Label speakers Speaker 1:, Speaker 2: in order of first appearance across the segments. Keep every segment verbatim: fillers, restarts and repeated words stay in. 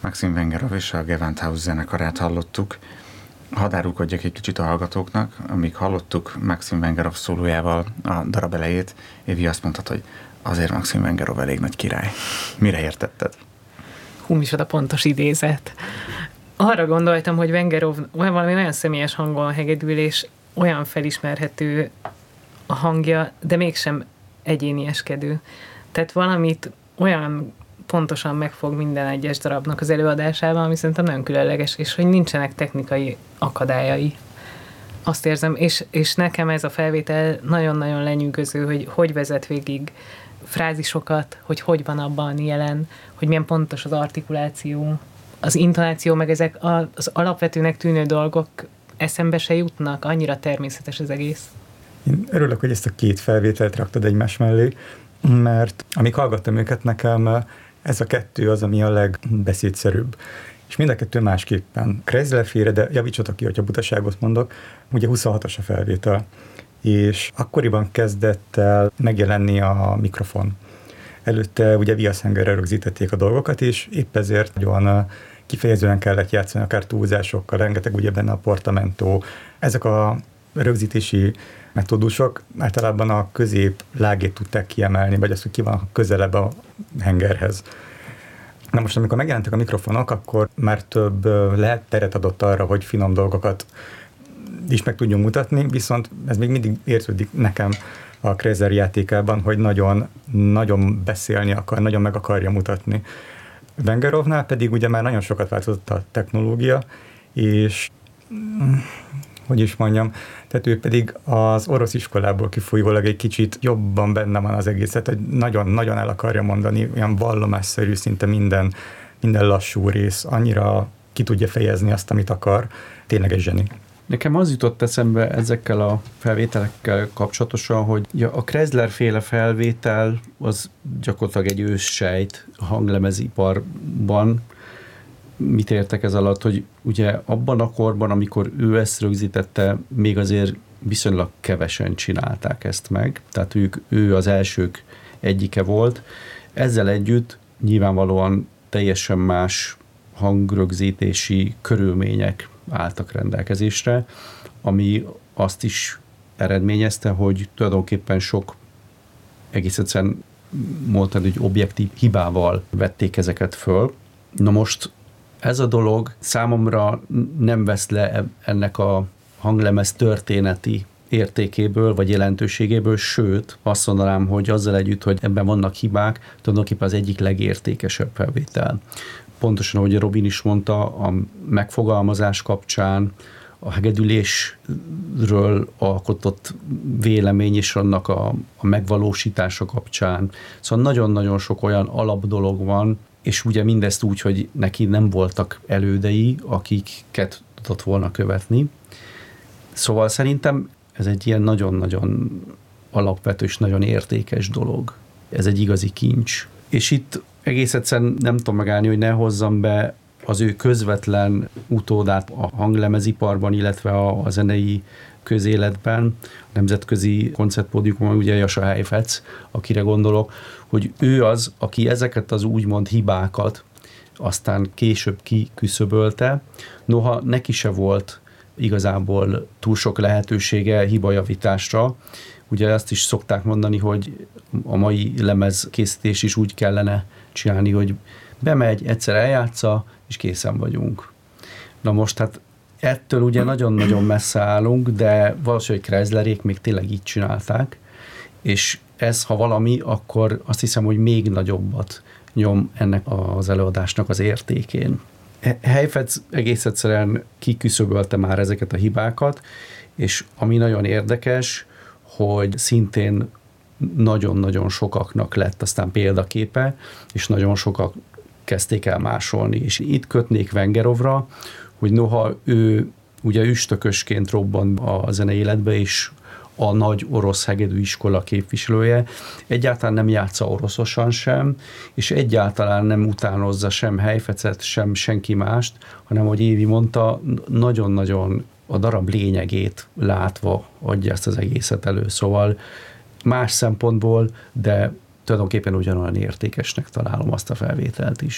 Speaker 1: Maxim Vengerov és a Gewandhaus zenekarát hallottuk. Hadd árulkodjak egy kicsit a hallgatóknak, amíg hallottuk Maxim Vengerov szólójával a darab elejét, Évi azt mondtad, hogy azért Maxim Vengerov elég nagy király. Mire értetted?
Speaker 2: Hú, micsoda pontos idézet. Arra gondoltam, hogy Vengerov valami olyan személyes hangon hegedül, és olyan felismerhető a hangja, de mégsem egyénieskedő. Tehát valamit olyan pontosan megfog minden egyes darabnak az előadásában, ami szerintem nagyon különleges, és hogy nincsenek technikai akadályai. Azt érzem, és, és nekem ez a felvétel nagyon-nagyon lenyűgöző, hogy hogy vezet végig frázisokat, hogy hogy van abban jelen, hogy milyen pontos az artikuláció, az intonáció, meg ezek az alapvetőnek tűnő dolgok eszembe se jutnak, annyira természetes az egész.
Speaker 3: Én örülök, hogy ezt a két felvételt raktad egymás mellé, mert amíg hallgattam őket, nekem ez a kettő az, ami a legbeszédszerűbb. És mind a kettő másképpen. Kreisler-féle, de javítsatok ki, hogyha butaságot mondok, ugye huszonhatos a felvétel, és akkoriban kezdett el megjelenni a mikrofon. Előtte ugye viaszhengerrel rögzítették a dolgokat, és épp ezért nagyon kifejezően kellett játszani, akár túlzásokkal, rengeteg ugye benne a portamentó. Ezek a rögzítési metódusok általában a közép lágét tudták kiemelni, vagy azt, hogy ki van közelebb a hengerhez. Na most, amikor megjelentek a mikrofonok, akkor már több lehet teret adott arra, hogy finom dolgokat is meg tudjunk mutatni, viszont ez még mindig érződik nekem a Kreisler játékában, hogy nagyon, nagyon beszélni akar, nagyon meg akarja mutatni. Vengerovnál pedig ugye már nagyon sokat változott a technológia, és hogy is mondjam, tehát ő pedig az orosz iskolából kifolyólag egy kicsit jobban benne van az egészet, hogy nagyon-nagyon el akarja mondani, olyan vallomásszerű szinte minden, minden lassú rész, annyira ki tudja fejezni azt, amit akar, tényleg egy zseni.
Speaker 4: Nekem az jutott eszembe ezekkel a felvételekkel kapcsolatosan, hogy ja, a Kreisler-féle felvétel az gyakorlatilag egy őssejt a hanglemeziparban. Mit értek ez alatt, hogy ugye abban a korban, amikor ő ezt rögzítette, még azért viszonylag kevesen csinálták ezt meg, tehát ők, ő az elsők egyike volt. Ezzel együtt nyilvánvalóan teljesen más hangrögzítési körülmények álltak rendelkezésre, ami azt is eredményezte, hogy tulajdonképpen sok egész egyszerűen mondtad, hogy objektív hibával vették ezeket föl. Na most ez a dolog számomra nem vesz le ennek a hanglemez történeti értékéből, vagy jelentőségéből, sőt, azt mondanám, hogy azzal együtt, hogy ebben vannak hibák, tulajdonképpen az egyik legértékesebb felvétel. Pontosan, ahogy Robin is mondta, a megfogalmazás kapcsán, a hegedülésről alkotott vélemény és annak a, a megvalósítása kapcsán. Szóval nagyon-nagyon sok olyan alapdolog van, és ugye mindezt úgy, hogy neki nem voltak elődei, akiket tudott volna követni. Szóval szerintem ez egy ilyen nagyon-nagyon alapvető és nagyon értékes dolog. Ez egy igazi kincs. És itt egész egyszerűen nem tudom megállni, hogy ne hozzam be az ő közvetlen utódát a hanglemeziparban, illetve a, a zenei közéletben, a nemzetközi koncertpódiumon, ugye Jascha Heifetz, akire gondolok, hogy ő az, aki ezeket az úgymond hibákat aztán később kiküszöbölte, noha neki se volt igazából túl sok lehetősége hibajavításra. Ugye azt is szokták mondani, hogy a mai lemezkészítés is úgy kellene csinálni, hogy bemegy, egyszer eljátsza, és készen vagyunk. Na most hát ettől ugye nagyon-nagyon messze állunk, de valószínűleg Kreislerék még tényleg így csinálták, és ez, ha valami, akkor azt hiszem, hogy még nagyobbat nyom ennek az előadásnak az értékén. Heifetz egész egyszerűen kiküszöbölte már ezeket a hibákat, és ami nagyon érdekes, hogy szintén nagyon-nagyon sokaknak lett aztán példaképe, és nagyon sokak kezdték el másolni. És itt kötnék Vengerovra, hogy noha ő ugye üstökösként robban a zenei életbe, és a nagy orosz hegedű iskola képviselője, egyáltalán nem játsza oroszosan sem, és egyáltalán nem utánozza sem Heifetzet, sem senki mást, hanem, ahogy Évi mondta, nagyon-nagyon a darab lényegét látva adja ezt az egészet elő. Szóval más szempontból, de tulajdonképpen ugyanolyan értékesnek találom azt a felvételt is.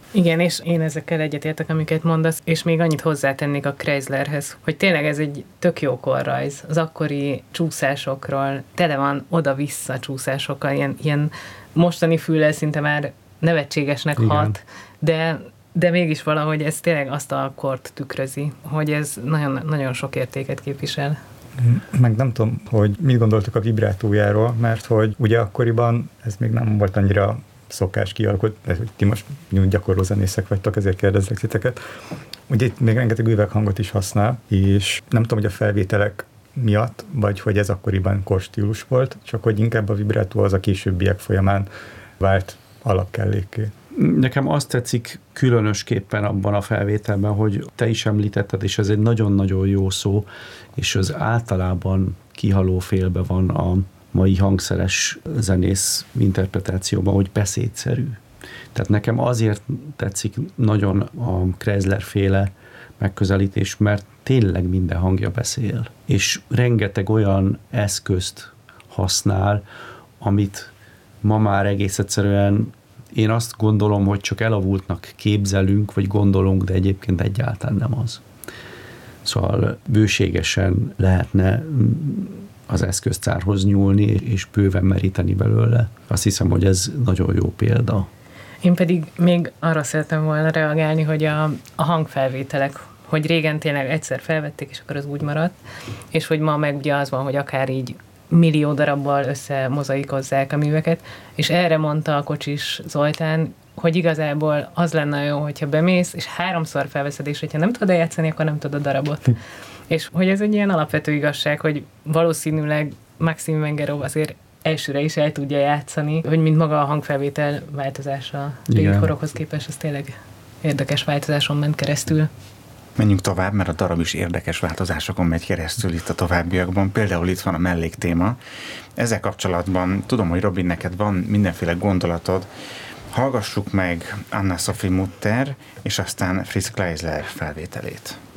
Speaker 2: Igen, és én ezekkel egyetértek, amiket mondasz, és még annyit hozzátennék a Kreislerhez, hogy tényleg ez egy tök jó korrajz. Az akkori csúszásokról tele van oda-vissza csúszásokkal, ilyen, ilyen mostani füllel szinte már nevetségesnek
Speaker 3: Igen.
Speaker 2: hat, de, de mégis valahogy ez tényleg azt a kort tükrözi, hogy ez nagyon, nagyon sok értéket képvisel.
Speaker 3: Meg nem tudom, hogy mit gondoltok a vibrátójáról, mert hogy ugye akkoriban ez még nem volt annyira szokás kialakult, de hogy ti most gyakorló zenészek vagytok, ezért kérdezlek titeket. Ugye itt még rengeteg üveghangot is használ, és nem tudom, hogy a felvételek miatt, vagy hogy ez akkoriban korstílus volt, csak hogy inkább a vibrátó az a későbbiek folyamán vált alapkellékké.
Speaker 4: Nekem azt tetszik különösképpen abban a felvételben, hogy te is említetted, és ez egy nagyon-nagyon jó szó, és az általában kihaló félbe van a mai hangszeres zenész interpretációban, hogy beszédszerű. Tehát nekem azért tetszik nagyon a Kreisler féle megközelítés, mert tényleg minden hangja beszél. És rengeteg olyan eszközt használ, amit ma már egész egyszerűen én azt gondolom, hogy csak elavultnak képzelünk, vagy gondolunk, de egyébként egyáltalán nem az. Szóval bőségesen lehetne az eszköztárhoz nyúlni, és bőven meríteni belőle. Azt hiszem, hogy ez nagyon jó példa.
Speaker 2: Én pedig még arra szeretem volna reagálni, hogy a, a hangfelvételek, hogy régen tényleg egyszer felvették, és akkor az úgy maradt, és hogy ma meg ugye az van, hogy akár így millió darabbal összemozaikozzák a műveket, és erre mondta a Kocsis Zoltán, hogy igazából az lenne jó, hogyha bemész, és háromszor felveszed, és hogyha nem tudod eljátszani, akkor nem tudod a darabot. Hm. És hogy ez egy ilyen alapvető igazság, hogy valószínűleg Maxim Vengerov azért elsőre is el tudja játszani, hogy mint maga a hangfelvétel változása régi korokhoz képest, ez tényleg érdekes változáson ment keresztül.
Speaker 1: Menjünk tovább, mert a darab is érdekes változásokon megy keresztül itt a továbbiakban. Például itt van a melléktéma. Ezzel kapcsolatban tudom, hogy Robin, neked van mindenféle gondolatod. Hallgassuk meg Anna-Sophie Mutter és aztán Fritz Kreisler felvételét.